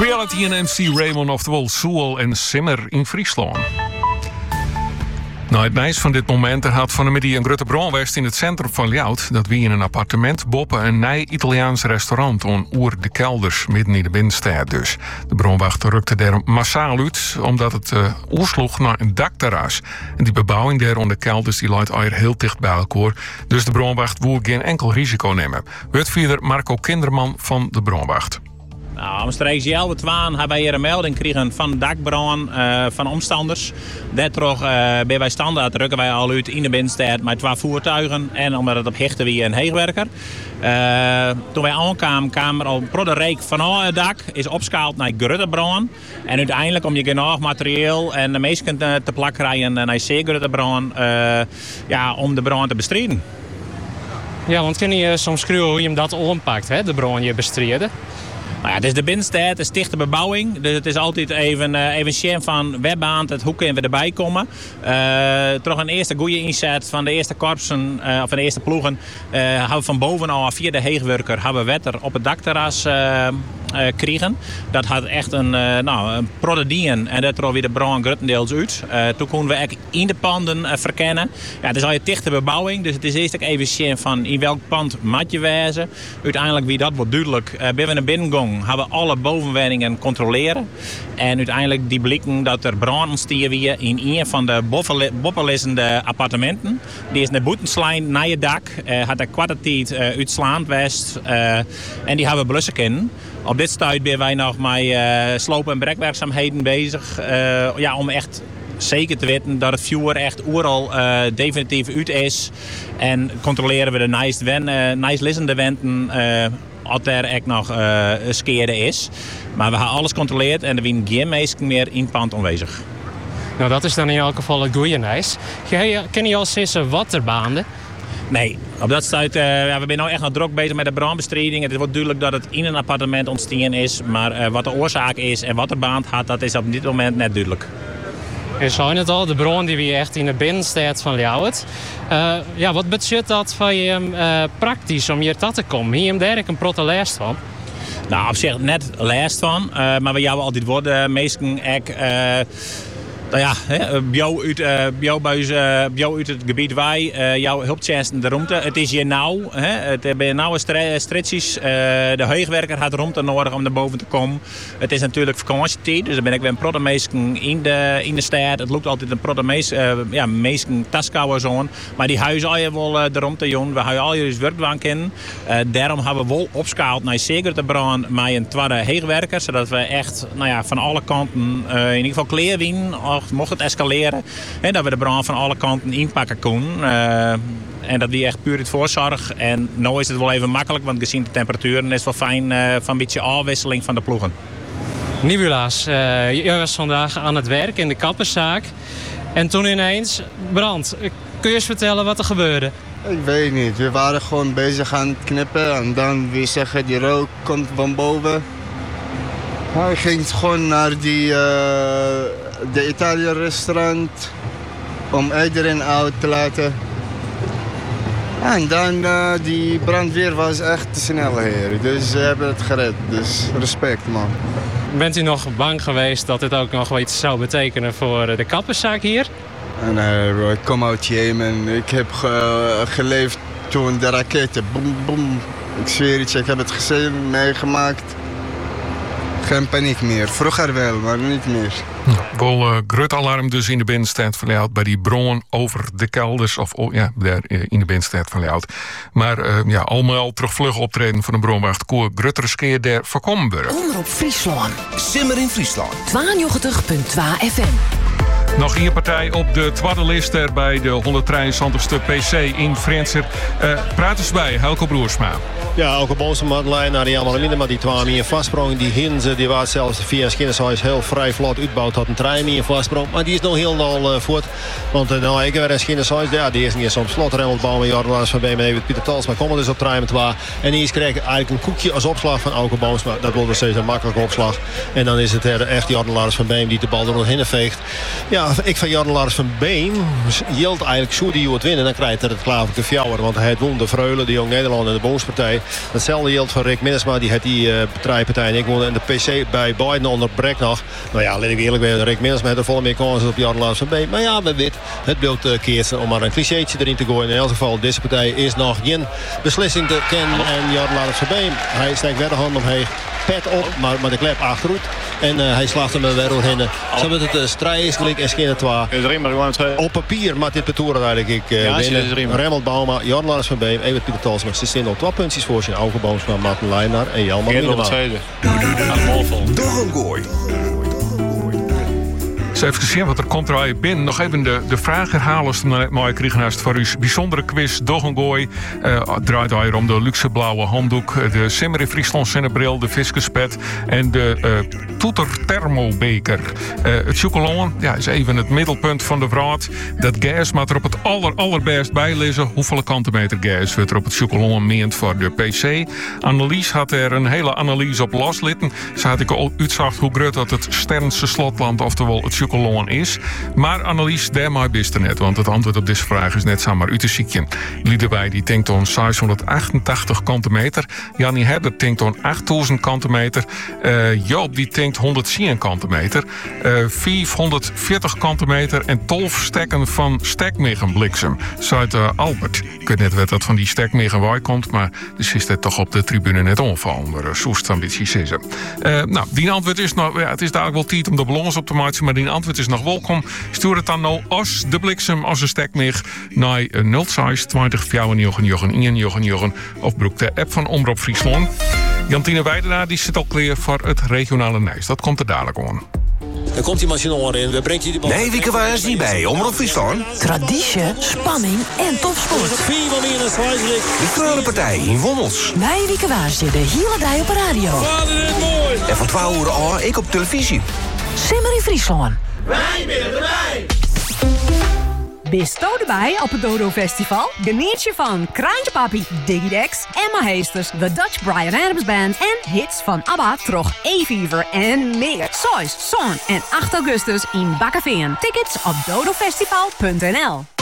Creality en MC Raymond, oftewel Soel en Simmer in Friesland. Nou, het nieuws van dit moment had van de middag een grote brandwest in het centrum van Ljout. Dat wie in een appartement boppen een nieuw Italiaans restaurant on oer de kelders midden in de binnenstad dus. De brandwacht rukte daar massaal uit, omdat het oersloeg naar een dakterras. En die bebouwing daar onder de kelders die luidt al heel dicht bij elkaar. Dus de brandwacht wil geen enkel risico nemen. Wetvier Marco Kinderman van de brandwacht. Nou, omstreeks 11:12 hebben wij hier een melding gekregen van dakbrand van omstanders. Daardoor bij wij standaard rukken wij al uit in de binnenstad met 2 voertuigen. En omdat het op hechten wie een heegwerker. Toen wij aankwamen, kwam er al een reek van het dak. Is opschaald naar grote brand. En uiteindelijk om je genoeg materieel en de meesten te plak krijgen naar zeer grote brand. Om de brand te bestrijden. Ja, want kun je soms schreeuwen hoe je hem dat ompakt, hè? De brand je bestrijden? Nou ja, het is de binnenstad, het is dichte bebouwing. Dus het is altijd even zien van webbaan, hoe kunnen we erbij komen. Toch een eerste goede inzet van de eerste korpsen, of van de eerste ploegen. Hebben we van bovenaf via de heegwerker hebben we wetter op het dakterras kregen. Dat had echt een prodedien en dat er weer de brand grotendeels uit. Toen konden we echt in de panden verkennen. Ja, het is al je dichte bebouwing, dus het is eerst even zien van in welk pand moet je wezen. Uiteindelijk wie dat wordt duidelijk. Bij we naar binnen gaan, hebben we alle bovenwoningen controleren. En uiteindelijk die blikken dat er brand ontstond weer in een van de bovenliggende appartementen. Die is naar boetenslijn naar je dak. Had er kwarte tijd uitslaand west. En die hebben we blussen kunnen. Op dit stuit zijn wij nog met sloop- en brekwerkzaamheden bezig. Om echt zeker te weten dat het vuur echt overal definitief uit is. En controleren we de nice lissende wenten als er echt nog skeerde is. Maar we hebben alles gecontroleerd en er zijn geen mensen meer in het pand aanwezig. Nou, dat is dan in elk geval het goede nieuws. Ken je al sissen wat er baande? Nee, op dat stuit, we zijn nou echt nog druk bezig met de brandbestrijding. Het wordt duidelijk dat het in een appartement ontstaan is. Maar wat de oorzaak is en wat er baand had, dat is op dit moment net duidelijk. Je zei het al, de brand die we echt in de binnenstad van Ljout. Wat betekent dat voor je praktisch om hier te komen? Hier heb je een protte lijst van. Nou, op zich net lijst van. Maar we jouwen altijd worden meesten bio uit het gebied wij, jouw hulptjenesten de ruimte. Het is hier nauw. Het hebben nauwe restricties. De heegwerker had ruimte nodig om naar boven te komen. Het is natuurlijk vakantietijd, dus dan ben ik weer een protte meesten in de stad. Het loopt altijd een protte meesten taskouwers aan. Maar die huizen al je wel de ruimte doen. We hebben al je werkbank in. Daarom hebben we wel opschaald naar zeker te branden met een tweede heegwerker. Zodat we echt van alle kanten in ieder geval kleer winnen. Mocht het escaleren, dat we de brand van alle kanten inpakken kunnen. En dat die echt puur het voorzorg. En nu is het wel even makkelijk, want gezien de temperaturen is het wel fijn van een beetje afwisseling van de ploegen. Nibula's, je was vandaag aan het werk in de kapperszaak. En toen ineens brand. Kun je eens vertellen wat er gebeurde? Ik weet niet. We waren gewoon bezig aan het knippen. En dan weer zeggen die rook komt van boven. Hij ging gewoon naar de Italië-restaurant om iedereen uit te laten. En dan die brandweer was echt te snel hier. Dus ze hebben het gered. Dus respect, man. Bent u nog bang geweest dat dit ook nog iets zou betekenen voor de kapperszaak hier? Nee, bro, ik kom uit Jemen. Ik heb geleefd toen de raketten boem, boem. Ik zweer iets, ik heb het gezien, meegemaakt. Geen paniek meer. Vroeger wel, maar niet meer. Wel groot alarm dus in de binnenstad van Ljout bij die bron over de kelders. Daar in de binnenstad van Ljout. Maar allemaal terugvlug optreden van de bronwacht Koer Grutterskeer der Voorkomburg. Omroep Friesland. Simmer in Friesland. 92.2 FM. Nog één partij op de tweede list er bij de 173ste PC in Frienser. Praat eens bij, Helco Broersma. Ja, ook op onze matlijn naar die allemaal maar die 2 meer vastsprong. Die Hinze, die was zelfs via Skinnershuis heel vrij vlot uitbouwd. Had een 3 meer vastsprong. Maar die is nog heel voort. Want ik weer in Skinnershuis. Ja, die is niet soms slot remmen bouwen met Jordan Lars van BMW. Pieter Tals, maar komen dus op 3 met 2. En die kreeg eigenlijk een koekje als opslag van Auke Boomsma. Dat wordt dus steeds een makkelijke opslag. En dan is het echt Jordan Lars van BMW die de bal er nog heen veegt. Ja, Ja, ik van Jordan Lars van Beem hield eigenlijk zo die het winnen. Dan krijgt hij het klaverke fjouwer. Want hij won de Vreulen, de Jong Nederland en de Boonspartij. Hetzelfde hield van Rick Minnesma. Die had die partij. En ik won in de PC bij Biden onder Brek nog. Nou ja, laat ik eerlijk zijn. Rick Minnesma had er volle meer kansen op Jordan Lars van Beem. Maar ja, we weten. Het beeld keert om maar een clichétje erin te gooien. In elk geval, deze partij is nog geen beslissing te kennen. En Jordan Lars van Beem, hij steekt weer de hand omheen. Pet op, maar de klep achteruit. En hij slaagt hem weer doorheen. Zo wordt het strijdelijk en schinnen twee. Op papier, maar dit betoeren eigenlijk winnen. Remmelt Bauma, Jordan Lars van Beem, Evert Pieter Talsma. Ze zijn op 2 puntjes voor zijn oude Boomsma, Martin Leijnaar en Jelman Minema. Dogengooi. Even zien wat er komt er binnen. Nog even de vraag herhalen als we net mooi kregen voor uw bijzondere quiz. Dogengooi draait hier om de luxe blauwe handdoek, de Simmer in Friesland zonnebril, de Fiskuspet en de Toeter thermobeker. Het chocolade is even het middelpunt van de vraag. Dat gas moet er op het allerbest bij lezen. Hoeveel kantenmeter gas wordt er op het chocolade meent voor de PC? Annelies had er een hele analyse op loslitten. Ze had ik al uitzacht hoe groot dat het Sternse slotland, oftewel het chocolade is. Maar Annelies, daarmee bist er net. Want het antwoord op deze vraag is net zomaar uit te ziekje. Liedewij die denkt aan 688 kantenmeter. Jannie Herder denkt aan 8000 kantenmeter. Joop die denkt 110 kantenmeter. 540 kantenmeter en 12 stekken van stekmegenbliksem. Zuid Albert. Ik weet net wat dat van die stekmegenwaai komt, maar dus is het toch op de tribune net onvallen. Soest ambities is er. Nou, die antwoord is nog, het is dadelijk wel tijd om de ballons op te maken, maar die antwoord is nog welkom. Stuur het dan nou als de bliksem, als een stekmeeg naar 06 20 94 of broek de app van Omroep Friesland. Jantine Weidenaar die zit al klaar voor het regionale nieuws. Dat komt er dadelijk aan. Dan komt die machine in. We brengen die bal. Nee, Wieke, waar is die bij? Omroep Friesland. Traditie, spanning en topsport. De Freulenpartij in Wommels. Wij Wieke Waarsje de hele dag op de radio. En van 12 uur al ik op televisie. Simmer in Friesland. Wij willen erbij. Bist u erbij op het Dodo Festival? Geniet je van Kraantje Papi, Diggy Dex, Emma Heesters, The Dutch Bryan Adams Band en hits van ABBA, Trog, E-Fever en meer. 6, 7 en 8 augustus in Bakkeveen. Tickets op dodofestival.nl.